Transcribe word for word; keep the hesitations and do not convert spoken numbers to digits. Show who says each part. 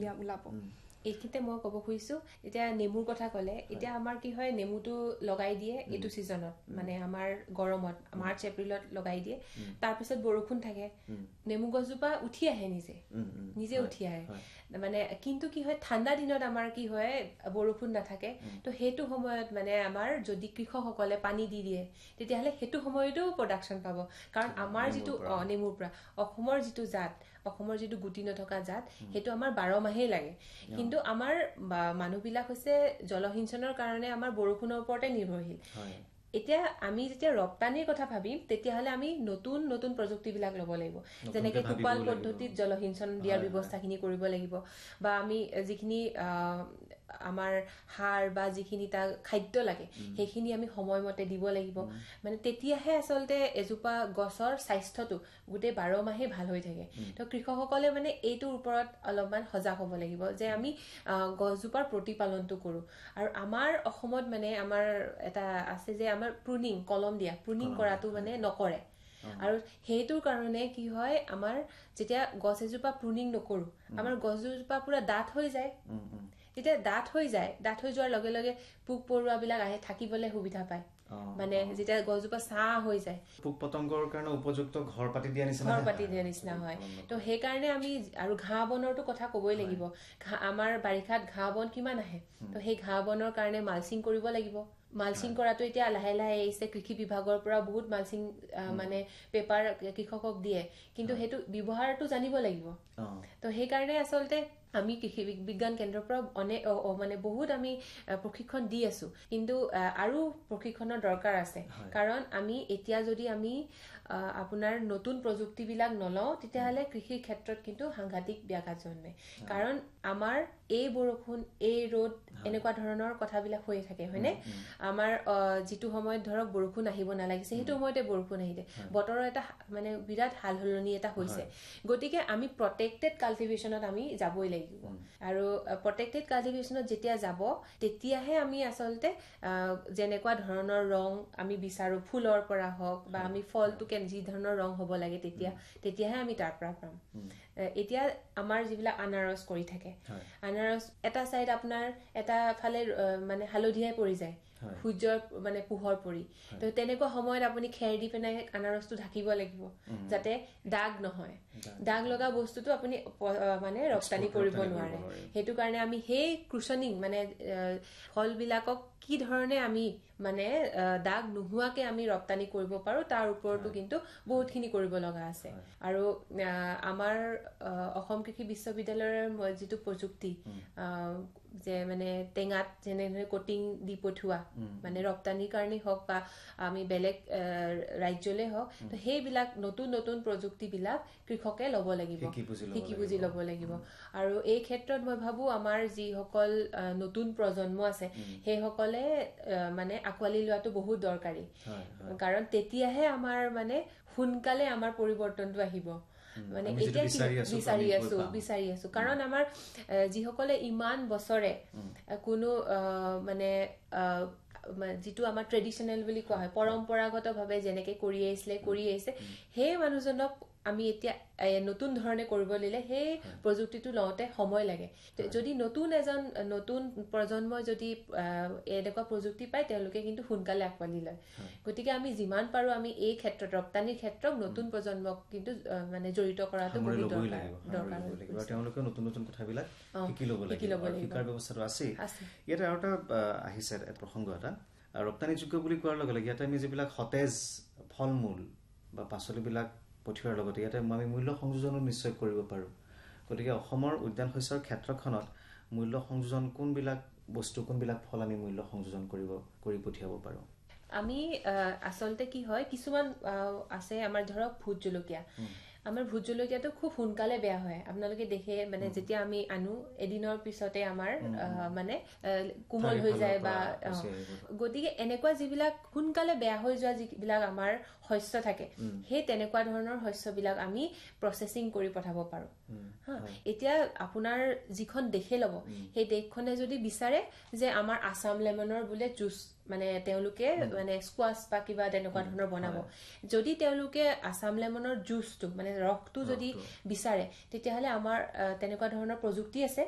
Speaker 1: ওলাব
Speaker 2: এইখিনিতে মই ক'ব খুজিছো এতিয়া নেমুৰ কথা ক'লে এতিয়া আমাৰ কি হয় নেমুটো লগাই দিয়ে এইটো সিজনত মানে আমাৰ গৰমত মাৰ্চ এপ্ৰিলত লগাই দিয়ে তাৰ পিছত বৰষুণ থাকে নেমু গছজোপা উঠি আহে নিজে নিজে উঠি আহে মানে কিন্তু কি হয় ঠাণ্ডা দিনত আমাৰ কি হয় বৰষুণ নাথাকে তো হেতু সময়ত মানে আমাৰ যদি কৃষকসকলে পানী দি দিয়ে তেতিয়াহলে হেতু সময়তো প্ৰডাকশন পাব কাৰণ আমাৰ যেটো নেমুৰ পৰা অসমৰ যেটো জাত অসমৰ যেটো গুটি নথকা জাত হেতু আমাৰ বাৰ মাহেই লাগে কিন্তু আমাৰ মানুহবিলাক হৈছে জলসিঞ্চনৰ কাৰণে আমাৰ বৰষুণৰ ওপৰতে নিৰ্ভৰশীল এতিয়া আমি যেতিয়া ৰপ্তানিৰ কথা ভাবিম তেতিয়াহলে আমি নতুন নতুন প্ৰযুক্তিবিলাক ল'ব লাগিব যেনেকে কুপাল পদ্ধতিত জলসিঞ্চন দিয়াৰ ব্যৱস্থাখিনি কৰিব লাগিব বা আমি যিখিনি আমাৰ হাড় বা যিখিনি তা খাদ্য লাগে সেইখিনি আমি সময়মতে দিব লাগিব মানে তেতিয়াহে আসলতে এজোপা গছৰ স্বাস্থ্যটো গুটে বাৰ মাহে ভাল হৈ থাকে তো কৃষকসকলে মানে এইটোৰ ওপৰত অলপমান সজাগ হ'ব লাগিব যে আমি গছজোপাৰ প্ৰতিপালনটো কৰো আৰু আমাৰ অসমত মানে আমাৰ এটা আছে যে আমাৰ প্ৰুনিং কলম দিয়া প্ৰুনিং কৰাটো মানে নকৰে আৰু হেতুৰ কাৰণে কি হয় আমাৰ যেতিয়া গছ এজোপা প্ৰুনিং নকৰো আমাৰ গছজোপা পুৰা ডাঠ হৈ যায় তেতিয়া ডাঠ হৈ যায় ডাঠ হৈ যোৱাৰ লগে লগে পোক পৰুৱা বিলাক আহে থাকিবলৈ সুবিধা পায় মানে যেতিয়া গছজোপা ছা হৈ যায়
Speaker 3: পোক পতংগৰ কাৰণে উপযুক্ত ঘৰ পাতি দিয়া নিচিনা
Speaker 2: ঘৰ পাতি দিয়া নিচিনা হয় তো সেই কাৰণে আমি আৰু ঘাঁহ বনৰটো কথা কবই লাগিব আমাৰ বাৰিখাত ঘাঁহ বন কিমান আহে তো সেই ঘাঁহ বনৰ কাৰণে মালচিং কৰিব লাগিব মালচিং কৰাটো এতিয়া লাহে লাহে আহিছে কৃষি বিভাগৰ পৰা বহুত মালচিং মানে পেপাৰ কৃষকক দিয়ে কিন্তু হেতু ব্যৱহাৰটো জানিব লাগিব তো সেই কাৰণে আসলতে আমি কৃষি বিজ্ঞান কেন্দ্ৰৰ পৰা অনেক মানে বহুত আমি প্ৰশিক্ষণ দি আছো কিন্তু আৰু প্ৰশিক্ষণৰ দৰকাৰ আছে কাৰণ আমি এতিয়া যদি আমি আপোনাৰ নতুন প্ৰযুক্তি বিলাক নলও তেতিয়াহলে কৃষি ক্ষেত্ৰত কিন্তু সাংঘাতিক ব্যাঘাত জন্মে কাৰণ আমাৰ এই বৰষুণ এই ৰ'দ এনেকুৱা ধৰণৰ কথাবিলাক হৈ থাকে হয়নে আমাৰ যেটো সময়ত ধৰক বৰষুণ আহিব নালাগিছে হেতু সময়তে বৰষুণ আহিছে বতৰৰ এটা মানে বিৰাট হালহলনি এটা হৈছে গতিকে আমি প্ৰটেক্টেড কাল্টিভেশনত আমি যাবই লাগিব আৰু প্ৰটেক্টেড কাল্টিভেশনত যেতিয়া যাব তেতিয়াহে আমি আসলতে যেনেকুৱা ধৰণৰ ৰং আমি বিচাৰো ফুলৰ পৰা হওক বা আমি ফলটো কেন যি ধৰণৰ ৰং হ'ব লাগে তেতিয়া তেতিয়াহে আমি তাৰ পৰা পাম এতিয়া আমাৰ যিবিলাক আনাৰস কৰি থাকে আনাৰস এটা সাইড আপোনাৰ এটা ফালে মানে হালধিয়াই পৰি যায় সূৰ্যৰ মানে পোহৰ পৰি তো তেনেকুৱা সময়ত আপুনি খেৰ দি পেনে আনাৰসটো ঢাকিব লাগিব যাতে দাগ নহয় দাগ লগা বস্তুটো আপুনি মানে ৰপ্তানি কৰিব নোৱাৰে হেতু কাৰণে আমি সেই ক্ৰুশনিং মানে ফল বিলাকক কি ধৰণে আমি মানে দাগ নোহোৱাকে আমি ৰপ্তানি কৰিব পাৰো তাৰ ওপৰতো কিন্তু বহুতখিনি কৰিব লগা আছে আৰু আমাৰ অসম কৃষি বিশ্ববিদ্যালয়ৰ যেটো প্ৰযুক্তি যে মানে টেঙাত যেনে কোটিং দি পঠুৱা মানে ৰপ্তানিৰ কাৰণে হওক বা আমি বেলেগ ৰাজ্যলে হওক তো সেইবিলাক নতুন নতুন প্ৰযুক্তি বিলাক কৃষকে ল'ব লাগিব কি বুজি ল'ব লাগিব আৰু এই ক্ষেত্ৰত মই ভাবো আমাৰ যি সকল নতুন প্ৰজন্ম আছে সেই সকলে মানে আকৱালি লোৱাটো বহুত দৰকাৰী কাৰণ তেতিয়াহে আমাৰ মানে সোনকালে আমাৰ পৰিৱৰ্তনটো আহিব মানে এতিয়া বিচাৰি আছো বিচাৰি আছো কাৰণ আমাৰ যিসকলে ইমান বছৰে কোনো মানে যেটো আমাৰ ট্ৰেডিশনাল বুলি কোৱা হয় পৰম্পৰাগতভাৱে যেনেকে কৰি আহিছিলে কৰি আহিছে সেই মানুহজনক আমি এতিয়া নতুন ধৰণে কৰিব লিলে সেই প্ৰযুক্তিটো লওঁতে সময় লাগে যদি নতুন এজন নতুন প্ৰজন্মই যদি এনেকুৱা প্ৰযুক্তি পায় তেওঁলোকে কিন্তু সোনকালে আকৱালি লয় গতিকে আমি যিমান পাৰো আমি এই ক্ষেত্ৰত ৰপ্তানিৰ ক্ষেত্ৰত নতুন প্ৰজন্মক কিন্তু মানে জড়িত কৰাটো বহুত দৰকাৰ
Speaker 3: দৰকাৰ তেওঁলোকে নতুন নতুন কথাবিলাক শিকি ল'ব লাগিব শিকাৰ ব্যৱস্থাটো আছে ইয়াতে আৰু এটা আহিছে এটা প্ৰসংগ এটা ৰপ্তানিযোগ্য বুলি কোৱাৰ লগে লগে ইয়াতে আমি যিবিলাক সতেজ ফলমূল বা পাচলিবিলাক পঠিওৱাৰ লগতে ইয়াতে আমি মূল্য সংযোজনো নিশ্চয় কৰিব পাৰো গতিকে অসমৰ উদ্যান শস্যৰ ক্ষেত্ৰখনত মূল্য সংযোজন কোনবিলাক বস্তু কোনবিলাক ফল আমি মূল্য সংযোজন কৰিব কৰি পঠিয়াব পাৰো
Speaker 2: আমি আসলতে কি হয় কিছুমান আছে আমাৰ ধৰক ভোট জলকীয়া আমাৰ ভোট জলকীয়াটো খুব সোনকালে বেয়া হয় আপোনালোকে দেখে মানে যেতিয়া আমি আনো এদিনৰ পিছতে আমাৰ মানে কোমল হৈ যায় বা গতিকে এনেকুৱা যিবিলাক সোনকালে বেয়া হৈ যোৱা যিবিলাক আমাৰ শস্য থাকে সেই তেনেকুৱা ধৰণৰ শস্যবিলাক আমি প্ৰসেসিং কৰি পঠাব পাৰো হা এতিয়া আপোনাৰ যিখন দেখে লব সেই দেশখনে যদি বিচাৰে যে আমাৰ আসাম লেমনৰ বুলে জুস মানে তেওঁলোকে মানে স্কোয়াশ বা কিবা তেনেকুৱা ধৰণৰ বনাব যদি তেওঁলোকে আসাম লেমনৰ জুসটো মানে ৰসটো যদি বিচাৰে তেতিয়াহলে আমাৰ তেনেকুৱা ধৰণৰ প্ৰযুক্তি আছে